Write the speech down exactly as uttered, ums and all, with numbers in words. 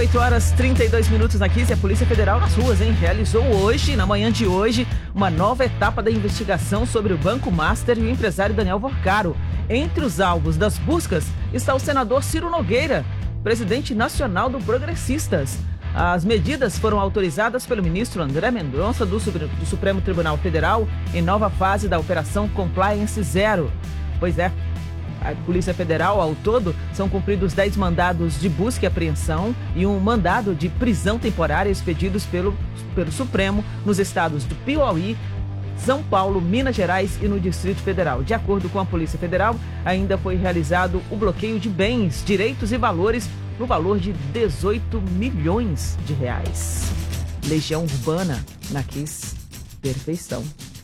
oito horas e trinta e dois minutos na Kiss. E a Polícia Federal nas ruas, hein? Realizou hoje, na manhã de hoje, uma nova etapa da investigação sobre o Banco Master e o empresário Daniel Vorcaro. Entre os alvos das buscas está o senador Ciro Nogueira, presidente nacional do Progressistas. As medidas foram autorizadas pelo ministro André Mendonça do Supremo Tribunal Federal em nova fase da Operação Compliance Zero. Pois é, a Polícia Federal, ao todo, são cumpridos dez mandados de busca e apreensão e um mandado de prisão temporária expedidos pelo, pelo Supremo nos estados do Piauí, São Paulo, Minas Gerais e no Distrito Federal. De acordo com a Polícia Federal, ainda foi realizado o bloqueio de bens, direitos e valores no valor de dezoito milhões de reais. Legião Urbana, na Kiss, perfeição.